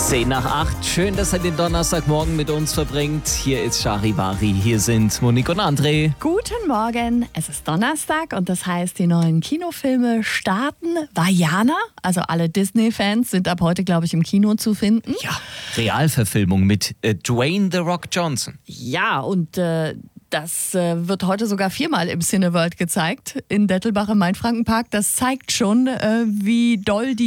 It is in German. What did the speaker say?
10:08. Schön, dass ihr den Donnerstagmorgen mit uns verbringt. Hier ist Charivari, hier sind Monique und André. Guten Morgen, es ist Donnerstag und das heißt, die neuen Kinofilme starten. Vaiana, also alle Disney-Fans sind ab heute, glaube ich, im Kino zu finden. Ja, Realverfilmung mit Dwayne The Rock Johnson. Ja, und das wird heute sogar 4-mal im Cineworld gezeigt, in Dettelbach im Main-Franken-Park. Das zeigt schon, wie doll die